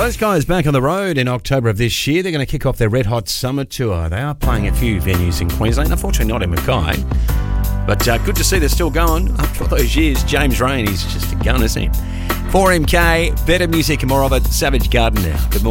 Those guys back on the road in October of this year. They're going to kick off their Red Hot Summer Tour. They are playing a few venues in Queensland, unfortunately not in Mackay. But good to see they're still going. After all those years, James Rain, he's just a gun, isn't he? 4MK, better music and more of it. Savage Garden now. Good morning.